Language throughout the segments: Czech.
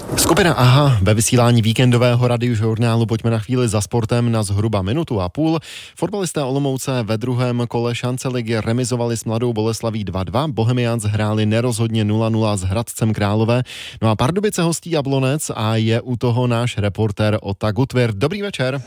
Skupina AHA ve vysílání víkendového radiožurnálu Pojďme na chvíli za sportem na zhruba minutu a půl. Fotbalisté Olomouce ve druhém kole šance ligy remizovali s Mladou Boleslaví 2-2, Bohemians hráli nerozhodně 0-0 s Hradcem Králové, no a Pardubice hostí Jablonec a je u toho náš reportér Ota Gutwirth. Dobrý večer.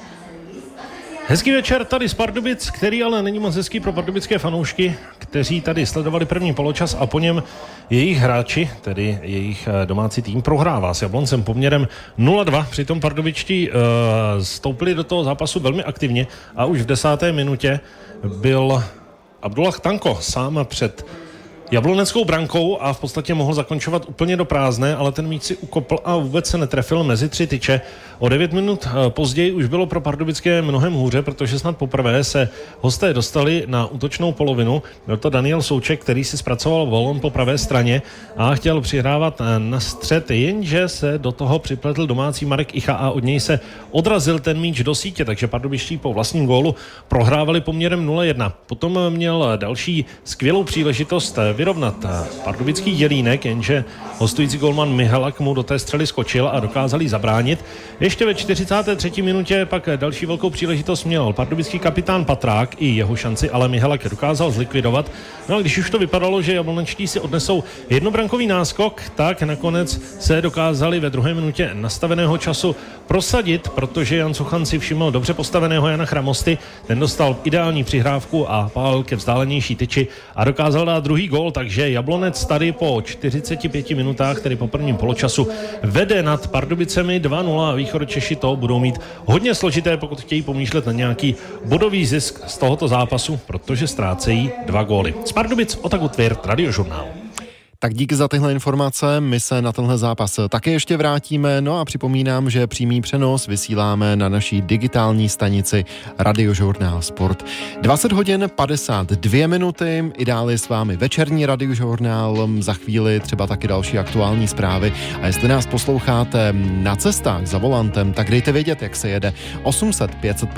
Hezký večer tady z Pardubic, který ale není moc hezký pro pardubické fanoušky, kteří tady sledovali první poločas a po něm jejich hráči, tedy jejich domácí tým, prohrává s Jabloncem poměrem 0-2. Přitom pardubičtí vstoupili do toho zápasu velmi aktivně a už v 10. minutě byl Abdullah Tanko sám před jabloneckou brankou a v podstatě mohl zakončovat úplně do prázdné, ale ten míč si ukopl a vůbec se netrefil mezi 3 tyče. O 9 minut později už bylo pro pardubické mnohem hůře, protože snad poprvé se hosté dostali na útočnou polovinu. Byl to Daniel Souček, který si zpracoval volon po pravé straně a chtěl přihrávat na střed, jenže se do toho připletl domácí Marek Icha a od něj se odrazil ten míč do sítě, takže pardubičtí po vlastním gólu prohrávali poměrem 0-1. Potom měl další skvělou příležitost vyrovnat pardubický Jelínek, jenže hostující golman Mihalak mu do té střely skočil a dokázal jí zabránit. Ještě ve 43. minutě pak další velkou příležitost měl pardubický kapitán Patrák, i jeho šanci ale Mihalak dokázal zlikvidovat. No a když už to vypadalo, že jablonečtí si odnesou jednobrankový náskok, tak nakonec se dokázali ve 2. minutě nastaveného času prosadit, protože Jan Suchan si všiml dobře postaveného Jana Chramosty, ten dostal ideální přihrávku a pál ke vzdálenější tyči a dokázal dát druhý gól, takže Jablonec tady po 45 minutách, tedy po prvním poločasu, vede nad Pardubicemi 2-0 a Východočeši to budou mít hodně složité, pokud chtějí pomýšlet na nějaký bodový zisk z tohoto zápasu, protože ztrácejí 2 góly. Z Pardubic Ota Gutwirth, Radiožurnál. Tak díky za tyhle informace, my se na tenhle zápas také ještě vrátíme, no a připomínám, že přímý přenos vysíláme na naší digitální stanici Radiožurnál Sport. 20 hodin 52 minuty, i dále s vámi večerní Radiožurnál, za chvíli třeba taky další aktuální zprávy a jestli nás posloucháte na cestách za volantem, tak dejte vědět, jak se jede. 800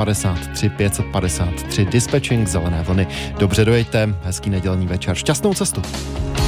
553 553 dispečing Zelené vlny. Dobře dojeďte, hezký nedělní večer, šťastnou cestu.